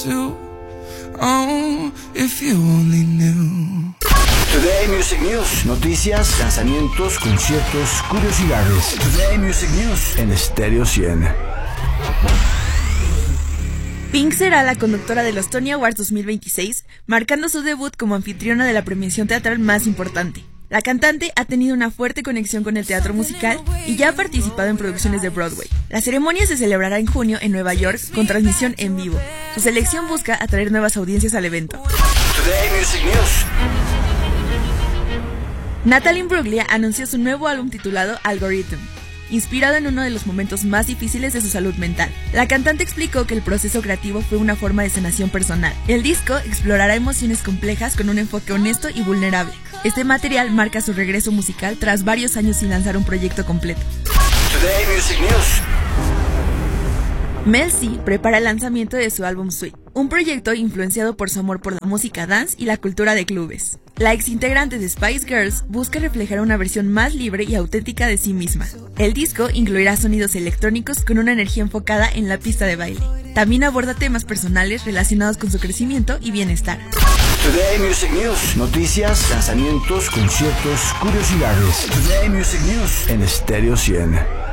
too. Oh, if you only knew. Today Music News. Noticias, lanzamientos, conciertos, curiosidades. Today Music News en Stereo 100. Pink será la conductora de los Tony Awards 2026, marcando su debut como anfitriona de la premiación teatral más importante. La cantante ha tenido una fuerte conexión con el teatro musical y ya ha participado en producciones de Broadway. La ceremonia se celebrará en junio en Nueva York con transmisión en vivo. Su selección busca atraer nuevas audiencias al evento. Today Music News. Natalie Imbruglia anunció su nuevo álbum titulado Algorithm, inspirado en uno de los momentos más difíciles de su salud mental. La cantante explicó que el proceso creativo fue una forma de sanación personal. El disco explorará emociones complejas con un enfoque honesto y vulnerable. Este material marca su regreso musical tras varios años sin lanzar un proyecto completo. Today Music News. Mel C prepara el lanzamiento de su álbum Sweet, un proyecto influenciado por su amor por la música dance y la cultura de clubes. La exintegrante de Spice Girls busca reflejar una versión más libre y auténtica de sí misma. El disco incluirá sonidos electrónicos con una energía enfocada en la pista de baile. También aborda temas personales relacionados con su crecimiento y bienestar. Today Music News. Noticias, lanzamientos, conciertos, curiosidades. Today Music News en Stereo 100.